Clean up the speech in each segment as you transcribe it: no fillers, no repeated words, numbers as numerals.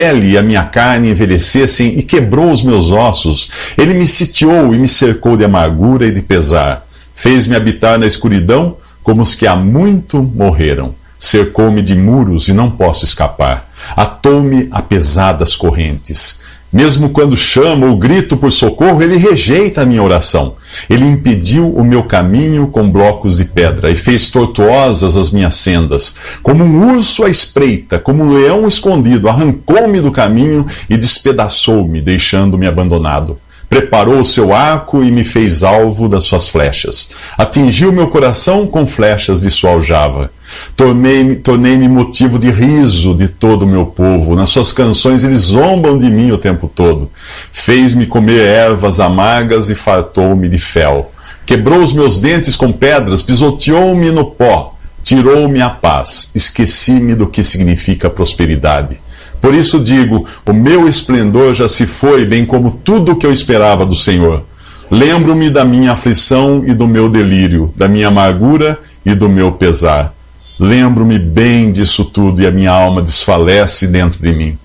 pele e a minha carne envelhecessem e quebrou os meus ossos. Ele me sitiou e me cercou de amargura e de pesar. Fez-me habitar na escuridão como os que há muito morreram. Cercou-me de muros e não posso escapar. Atou-me a pesadas correntes. Mesmo quando chamo ou grito por socorro, ele rejeita a minha oração. Ele impediu o meu caminho com blocos de pedra e fez tortuosas as minhas sendas. Como um urso à espreita, como um leão escondido, arrancou-me do caminho e despedaçou-me, deixando-me abandonado. Preparou o seu arco e me fez alvo das suas flechas. Atingiu meu coração com flechas de sua aljava. Tornei-me motivo de riso de todo o meu povo. Nas suas canções eles zombam de mim o tempo todo. Fez-me comer ervas amargas e fartou-me de fel. Quebrou os meus dentes com pedras, pisoteou-me no pó. Tirou-me a paz. Esqueci-me do que significa prosperidade. Por isso digo, o meu esplendor já se foi, bem como tudo o que eu esperava do Senhor. Lembro-me da minha aflição e do meu delírio, da minha amargura e do meu pesar. Lembro-me bem disso tudo e a minha alma desfalece dentro de mim.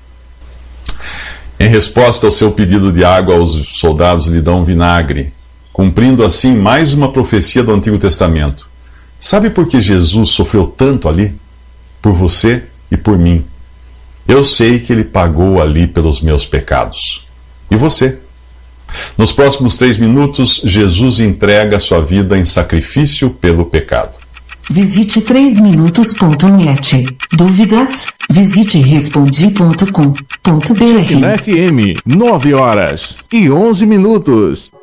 Em resposta ao seu pedido de água, os soldados lhe dão vinagre, cumprindo assim mais uma profecia do Antigo Testamento. Sabe por que Jesus sofreu tanto ali? Por você e por mim. Eu sei que ele pagou ali pelos meus pecados. E você? Nos próximos 3 minutos, Jesus entrega a sua vida em sacrifício pelo pecado. Visite 3minutos.net. Dúvidas? Visite respondi.com.br. Na FM, 9 horas e 11 minutos.